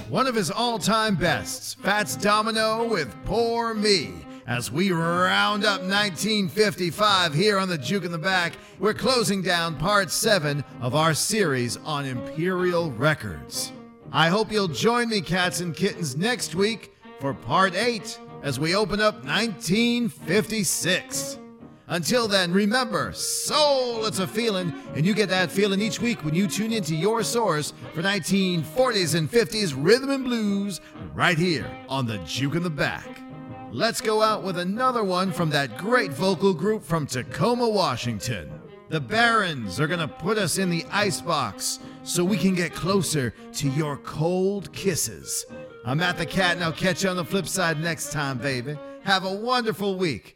one of his all-time bests, Fats Domino with Poor Me. As we round up 1955 here on the Juke in the Back, we're closing down part 7 of our series on Imperial Records. I hope you'll join me, cats and kittens, next week for part 8 as we open up 1956. Until then, remember, soul, it's a feeling, and you get that feeling each week when you tune into your source for 1940s and 50s rhythm and blues right here on the Juke in the Back. Let's go out with another one from that great vocal group from Tacoma, Washington. The Barons are gonna put us in the icebox so we can get closer to your cold kisses. I'm Matt the Cat, and I'll catch you on the flip side next time, baby. Have a wonderful week.